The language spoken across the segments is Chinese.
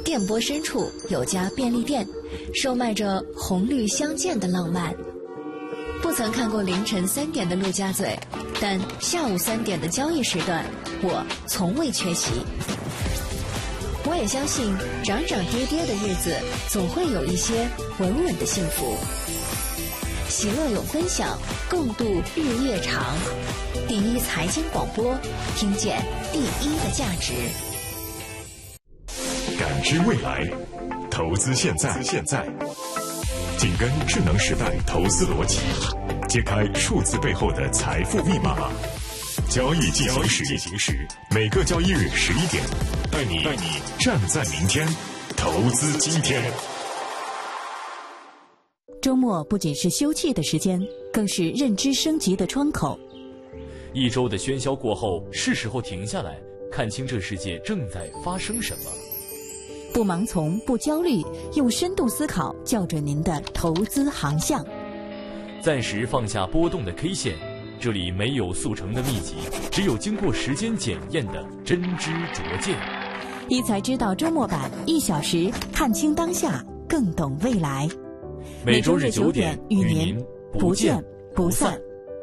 电波深处有家便利店，售卖着红绿相间的浪漫。不曾看过凌晨3点的陆家嘴，但下午3点的交易时段，我从未缺席。我也相信，涨涨跌跌的日子，总会有一些稳稳的幸福。喜乐有分享，共度日夜长。第一财经广播，听见第一的价值。 感知未来，投资现在，紧跟智能时代投资逻辑，揭开数字背后的财富密码。交易进行时，每个交易日11点，带你站在明天，投资今天。 周末不仅是休憩的时间，更是认知升级的窗口。 一周的喧嚣过后，是时候停下来，看清这世界正在发生什么。 不盲从，不焦虑，用深度思考校准您的投资航向。 暂时放下波动的 K 线，这里没有速成的秘籍，只有经过时间检验的真知灼见。 一财知道周末版，1小时看清当下，更懂未来。 每周日9点与您不见不散。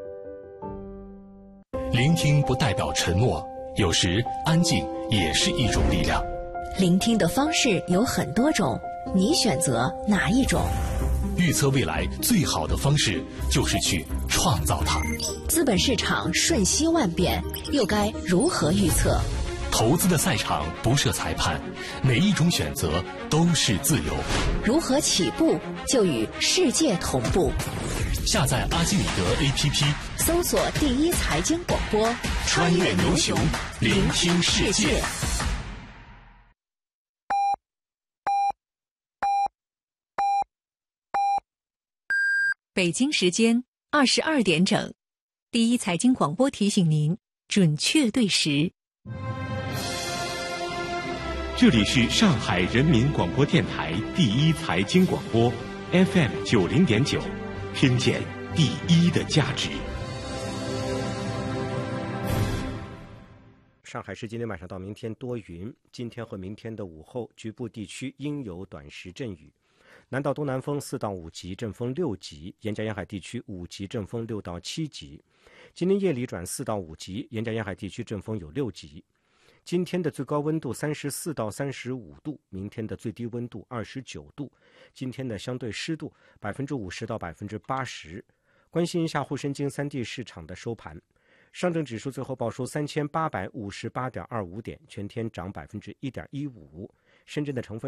聆听不代表沉默，有时安静也是一种力量。 聆听的方式有很多种，你选择哪一种？ 预测未来最好的方式就是去创造它。 资本市场瞬息万变，又该如何预测？ 投资的赛场不设裁判，每一种选择都是自由。 如何起步就与世界同步？ 下载阿基米德 APP， 搜索第一财经广播， 穿越牛熊，聆听世界。 北京时间22点整，第一财经广播提醒您准确对时。 这里是上海人民广播电台第一财经广播 FM 90.9，听见第一的价值。 上海市今天晚上到明天多云，今天和明天的午后局部地区应有短时阵雨。南到东南风4到5级，阵风6级；沿江沿海地区5级，阵风6到7级。今天夜里转4到5级，沿江沿海地区阵风有6级。今天的最高温度34到35度，明天的最低温度29度。今天的相对湿度50%到80%。关心一下沪深京3地市场的收盘。上证指数最后报收3858.25点，全天涨1.15%。深圳的成分